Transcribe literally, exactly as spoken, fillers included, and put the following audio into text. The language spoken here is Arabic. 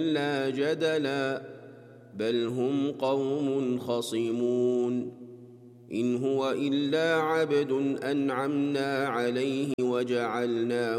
إلا جدلا بل هم قوم خصمون إن هو إلا عبد أنعمنا عليه وجعلناه